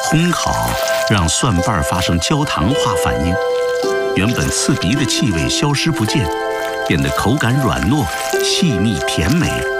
烘烤让蒜瓣发生焦糖化反应，原本刺鼻的气味消失不见，变得口感软糯、细腻甜美。